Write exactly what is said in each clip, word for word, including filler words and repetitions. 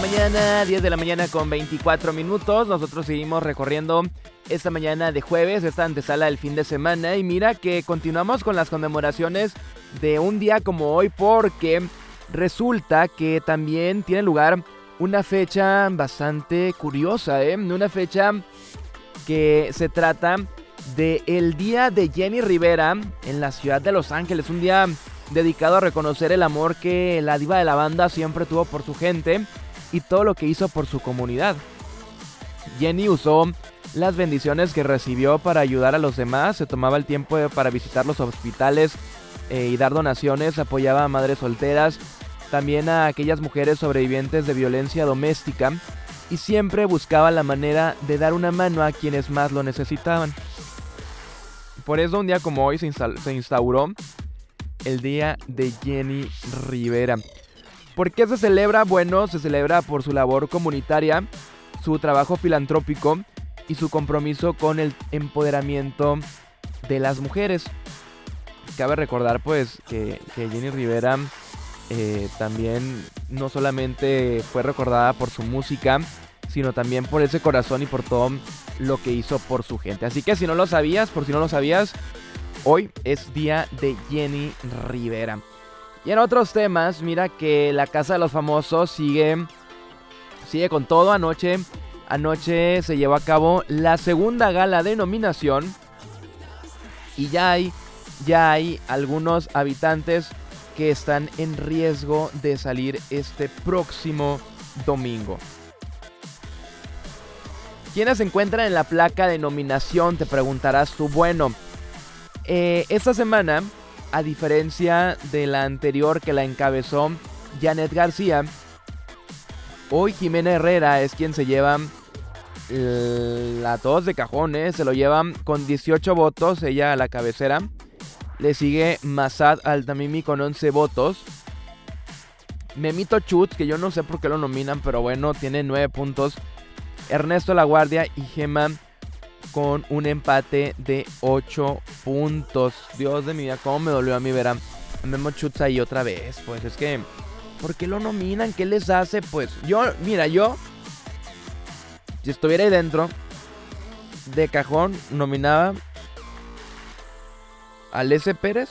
mañana, diez de la mañana con veinticuatro minutos. Nosotros seguimos recorriendo esta mañana de jueves, esta antesala del fin de semana. Y mira que continuamos con las conmemoraciones de un día como hoy, porque resulta que también tiene lugar una fecha bastante curiosa, ¿eh? Una fecha que se trata del Día de Jenny Rivera en la ciudad de Los Ángeles. Un día dedicado a reconocer el amor que la diva de la banda siempre tuvo por su gente y todo lo que hizo por su comunidad. Jenny usó las bendiciones que recibió para ayudar a los demás, se tomaba el tiempo para visitar los hospitales eh, y dar donaciones, apoyaba a madres solteras, también a aquellas mujeres sobrevivientes de violencia doméstica, y siempre buscaba la manera de dar una mano a quienes más lo necesitaban. Por eso un día como hoy se, instal- se instauró el Día de Jenny Rivera. ¿Por qué se celebra? Bueno, se celebra por su labor comunitaria, su trabajo filantrópico y su compromiso con el empoderamiento de las mujeres. Cabe recordar pues que, que Jenny Rivera eh, también no solamente fue recordada por su música, sino también por ese corazón y por todo lo que hizo por su gente. Así que si no lo sabías, por si no lo sabías, hoy es Día de Jenny Rivera. Y en otros temas, mira que la Casa de los Famosos sigue, sigue con todo. Anoche, anoche se llevó a cabo la segunda gala de nominación. Y ya hay, ya hay algunos habitantes que están en riesgo de salir este próximo domingo. ¿Quiénes se encuentran en la placa de nominación? Te preguntarás tú. Bueno, eh, esta semana, a diferencia de la anterior que la encabezó Janet García, hoy Jimena Herrera es quien se lleva la tos de cajones. Se lo lleva con dieciocho votos, ella a la cabecera. Le sigue Mazad Altamimi con once votos. Memito Chutz, que yo no sé por qué lo nominan, pero bueno, tiene nueve puntos. Ernesto Laguardia y Gema con un empate de ocho puntos. Dios de mi vida, cómo me dolió a mí ver a Memo Chutz ahí otra vez. Pues es que, ¿por qué lo nominan? ¿Qué les hace? Pues yo, mira, yo, si estuviera ahí dentro, de cajón, nominaba a Lece Pérez.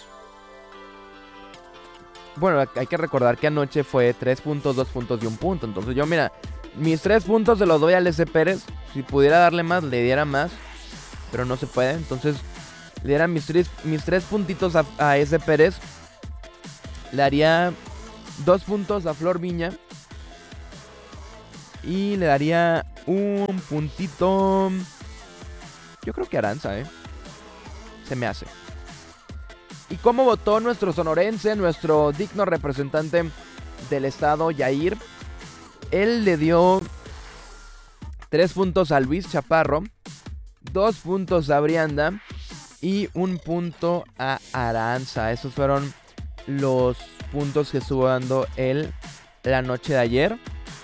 Bueno, hay que recordar que anoche fue tres puntos, dos puntos y un punto. Entonces yo, mira, mis tres puntos se los doy a Lece Pérez. Si pudiera darle más, le diera más, pero no se puede. Entonces le diera mis tres, mis tres puntitos a, a ese Pérez. Le daría dos puntos a Flor Viña. Y le daría un puntito, yo creo que Aranza, ¿eh? Se me hace. ¿Y cómo votó nuestro sonorense, nuestro digno representante del estado, Yair? Él le dio tres puntos a Luis Chaparro, dos puntos a Brianda y un punto a Aranza. Esos fueron los puntos que estuvo dando él la noche de ayer.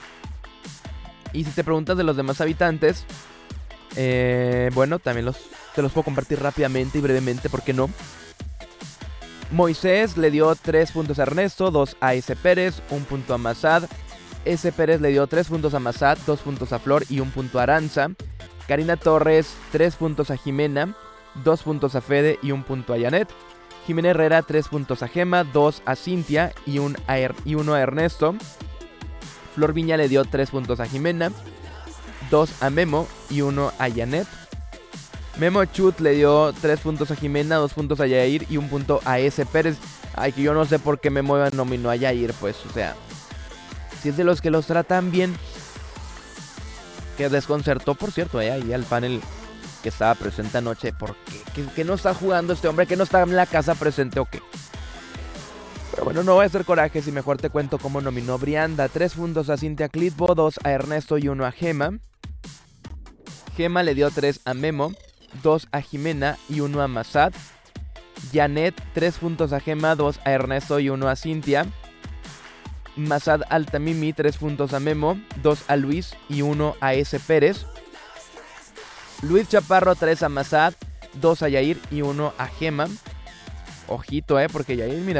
Y si te preguntas de los demás habitantes, eh, bueno, también los, te los puedo compartir rápidamente y brevemente, ¿por qué no? Moisés le dio tres puntos a Ernesto, dos a S. Pérez, un punto a Mazad. S. Pérez le dio tres puntos a Mazad, dos puntos a Flor y un punto a Aranza. Karina Torres, tres puntos a Jimena, dos puntos a Fede y un punto a Janet. Jimena Herrera, tres puntos a Gema, dos a Cintia y, un a er- y uno a Ernesto. Flor Viña le dio tres puntos a Jimena, dos a Memo y uno a Janet. Memo Chut le dio tres puntos a Jimena, dos puntos a Yair y un punto a S. Pérez. Ay, que yo no sé por qué Memo nominó a Yair, pues, o sea, si es de los que los tratan bien. Que desconcertó, por cierto, eh, ahí al panel que estaba presente anoche. ¿Por qué? ¿Qué, qué no está jugando este hombre? ¿Que no está en la casa presente o qué? Pero bueno, no voy a hacer coraje si mejor te cuento cómo nominó Brianda. Tres puntos a Cintia Clitbo, dos a Ernesto y uno a Gema. Gema le dio tres a Memo, dos a Jimena y uno a Mazad. Janet, tres puntos a Gema, dos a Ernesto y uno a Cintia. Mazad Altamimi, tres puntos a Memo, dos a Luis y uno a S. Pérez. Luis Chaparro, tres a Mazad, dos a Yair y uno a Gema. Ojito, eh, porque Yair, mira,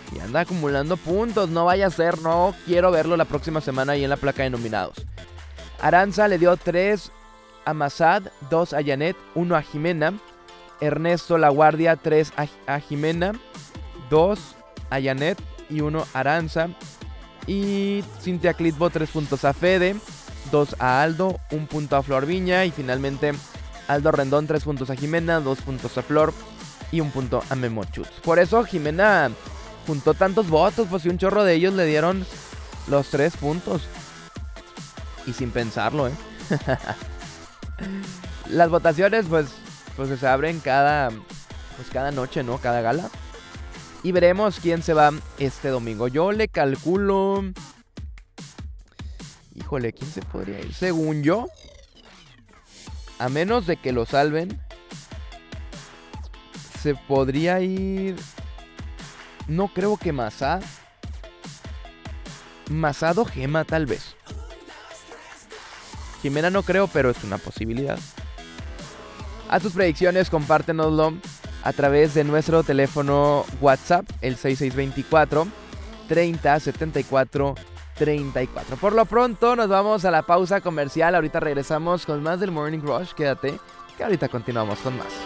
Y anda acumulando puntos, no vaya a ser, no quiero verlo la próxima semana ahí en la placa de nominados. Aranza le dio tres a Masad, dos a Janet, uno a Jimena. Ernesto La Guardia, tres a, a Jimena, dos a Janet y uno a Aranza. Y Cintia Clitbo, tres puntos a Fede, dos a Aldo, un punto a Flor Viña. Y finalmente Aldo Rendón, tres puntos a Jimena, dos puntos a Flor y un punto a Memo Chutz. Por eso Jimena juntó tantos votos, pues si un chorro de ellos le dieron los tres puntos. Y sin pensarlo, ¿eh? Las votaciones, pues, pues se abren cada, pues cada noche, ¿no? Cada gala. Y veremos quién se va este domingo. Yo le calculo... Híjole, ¿quién se podría ir? Según yo, a menos de que lo salven, se podría ir... No creo que Masad. Masad o Gema, tal vez. Jimena no creo, pero es una posibilidad. A tus predicciones, compártenoslo a través de nuestro teléfono WhatsApp, el seis seis dos cuatro, treinta, setenta y cuatro, treinta y cuatro. Por lo pronto, nos vamos a la pausa comercial. Ahorita regresamos con más del Morning Rush. Quédate, que ahorita continuamos con más.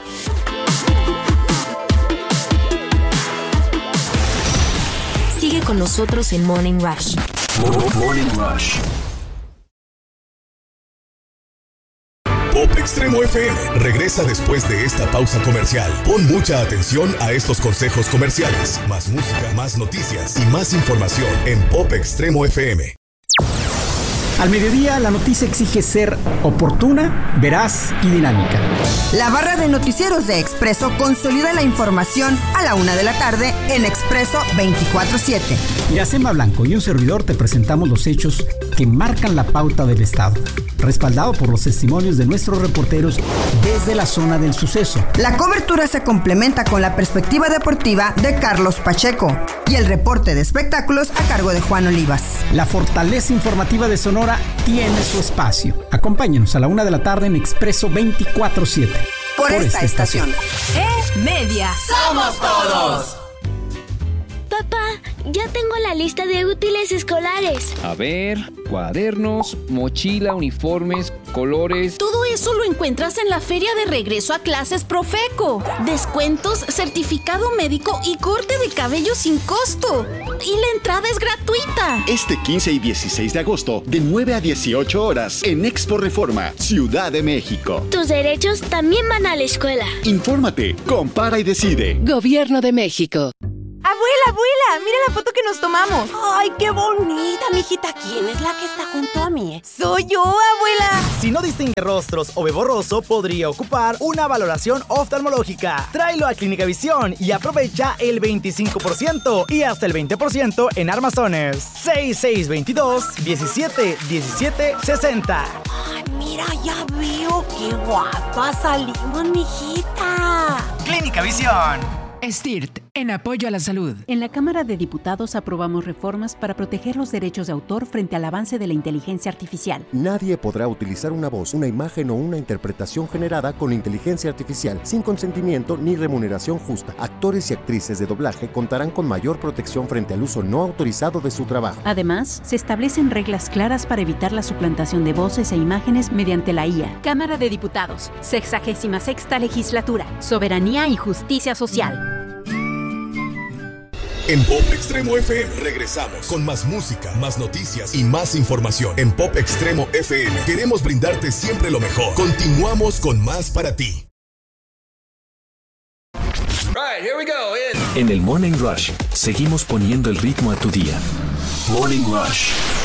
Sigue con nosotros en Morning Rush. Morning Rush. Pop Extremo F M regresa después de esta pausa comercial. Pon mucha atención a estos consejos comerciales. Más música, más noticias y más información en Pop Extremo F M. Al mediodía, la noticia exige ser oportuna, veraz y dinámica. La barra de noticieros de Expreso consolida la información a la una de la tarde en Expreso veinticuatro siete. Iracema Blanco y un servidor te presentamos los hechos que marcan la pauta del Estado, respaldado por los testimonios de nuestros reporteros desde la zona del suceso. La cobertura se complementa con la perspectiva deportiva de Carlos Pacheco y el reporte de espectáculos a cargo de Juan Olivas. La fortaleza informativa de Sonora tiene su espacio. Acompáñenos a la una de la tarde en Expreso veinticuatro siete. Por, por esta, esta estación. estación. E-Media. ¡Somos todos! Papá, ya tengo la lista de útiles escolares. A ver, cuadernos, mochila, uniformes, colores. Todo eso lo encuentras en la feria de regreso a clases Profeco. Descuentos, certificado médico y corte de cabello sin costo. Y la entrada es gratuita. Este quince y dieciséis de agosto, de nueve a dieciocho horas, en Expo Reforma, Ciudad de México. Tus derechos también van a la escuela. Infórmate, compara y decide. Gobierno de México. Abuela, abuela, mira la foto que nos tomamos. ¡Ay, qué bonita, mijita! ¿Quién es la que está junto a mí? ¡Soy yo, abuela! Si no distingue rostros o ve borroso, podría ocupar una valoración oftalmológica. Tráelo a Clínica Visión y aprovecha el veinticinco por ciento y hasta el veinte por ciento en armazones. seis seis dos dos, diecisiete, diecisiete, sesenta. ¡Ay, mira, ya veo! ¡Qué guapa salimos, mijita! Clínica Visión. STIRT, en apoyo a la salud. En la Cámara de Diputados aprobamos reformas para proteger los derechos de autor frente al avance de la inteligencia artificial. Nadie podrá utilizar una voz, una imagen o una interpretación generada con inteligencia artificial sin consentimiento ni remuneración justa. Actores y actrices de doblaje contarán con mayor protección frente al uso no autorizado de su trabajo. Además, se establecen reglas claras para evitar la suplantación de voces e imágenes mediante la I A. Cámara de Diputados, sexagésima sexta legislatura, soberanía y justicia social. En Pop Extremo F M regresamos con más música, más noticias y más información. En Pop Extremo F M queremos brindarte siempre lo mejor. Continuamos con más para ti. Right, here we go. In. En el Morning Rush seguimos poniendo el ritmo a tu día. Morning Rush.